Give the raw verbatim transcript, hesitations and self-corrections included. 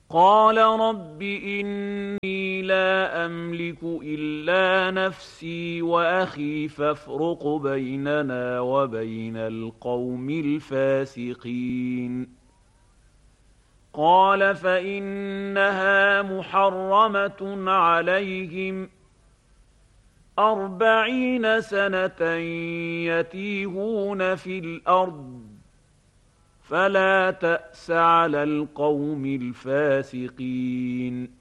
قال رب إني لا أملك إلا نفسي وأخي فافرق بيننا وبين القوم الفاسقين قال فإنها محرمة عليهم أربعين سنة يتيهون في الأرض فلا تأس على القوم الفاسقين